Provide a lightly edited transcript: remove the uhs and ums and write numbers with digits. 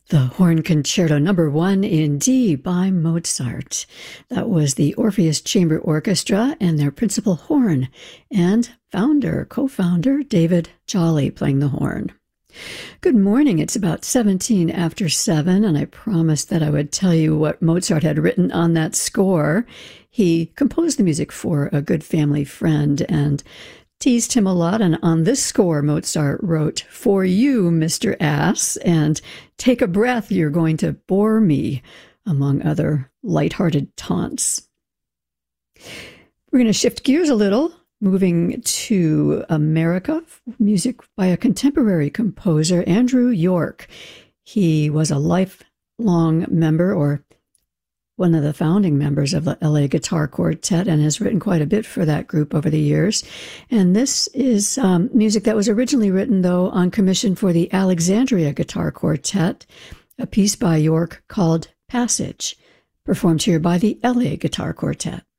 The Horn Concerto Number 1 in D by Mozart. That was the Orpheus Chamber Orchestra and their principal horn, and co-founder David Jolly playing the horn. Good morning. It's about 17 after 7, and I promised that I would tell you what Mozart had written on that score. He composed the music for a good family friend and teased him a lot, and on this score Mozart wrote, "For you, Mr. Ass," and "Take a breath, you're going to bore me," among other lighthearted taunts. We're going to shift gears a little, moving to America, music by a contemporary composer, Andrew York. He was a lifelong member, or one of the founding members of the LA Guitar Quartet, and has written quite a bit for that group over the years. And this is music that was originally written, though, on commission for the Alexandria Guitar Quartet, a piece by York called Passage, performed here by the LA Guitar Quartet.